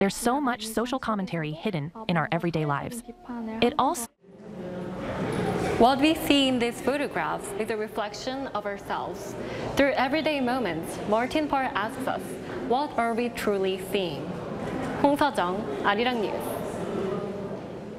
There's so much social commentary hidden in our everyday lives. It also What we see in these photographs is a reflection of ourselves. Through everyday moments, Martin Parr asks us, what are we truly seeing? 홍서정, 아리랑 뉴스.